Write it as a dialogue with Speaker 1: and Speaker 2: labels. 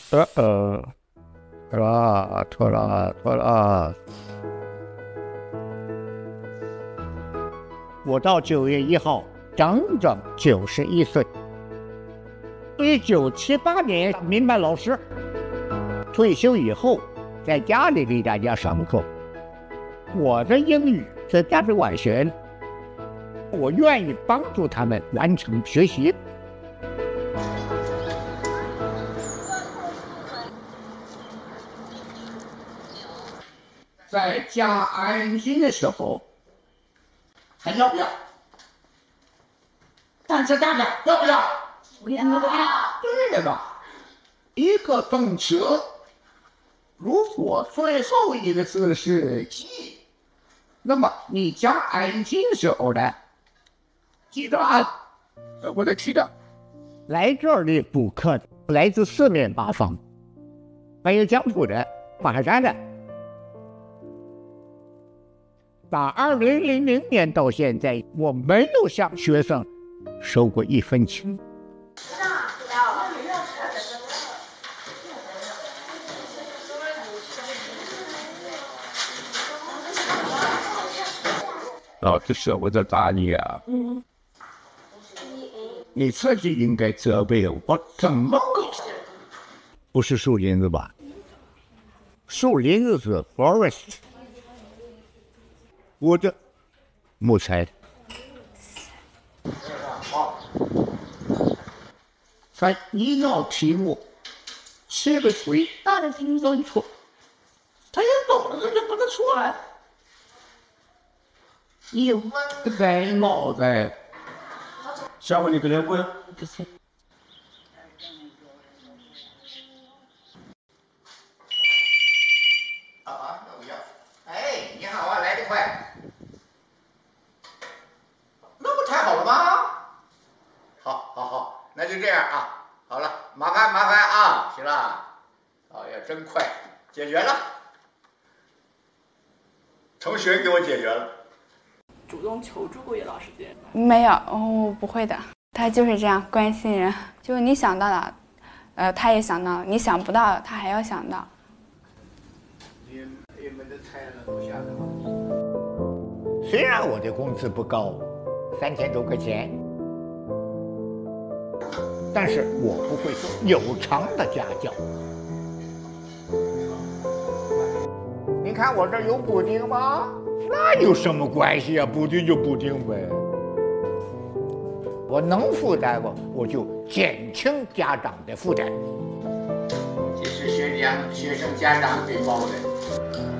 Speaker 1: 错了。我到9月1号整整91岁。1978年当民办老师，退休以后在家里给大家上课。我的英语是价值观学的，我愿意帮助他们完成学习。在家安心的时候，还要不要？但是大家要不要？不要。对吧？一个动词，如果最后一个字是记，那么你加安心的时候呢，记得按我的记得。来这儿的补课来自四面八方，还有江苏的、华山的。打2000年到现在，我没有向学生收过1分钱。这是我的打你啊！你自己应该责备我，怎么个？不是树林子吧？树林子是 forest。我的木材。在一道题目写个对，大家听懂错，他也懂了，他就不能出来。你问个白脑袋，下回你跟他问。哎，你好啊，来得快。那不太好了吗？好，那就这样啊。好了，麻烦啊，行了。哎呀，真快，解决了。同学给我解决了。
Speaker 2: 主动求助过叶老师姐？
Speaker 3: 没有，不会的。他就是这样关心人，就是你想到了，他也想到了；你想不到，他还要想到。
Speaker 1: 你们的菜能下的吗？虽然我的工资不高，3000多块钱，但是我不会做有偿的家教。你看我这儿有补丁吗？那有什么关系啊？补丁就补丁呗。我能负担我就减轻家长的负担。这是学生家长对包的。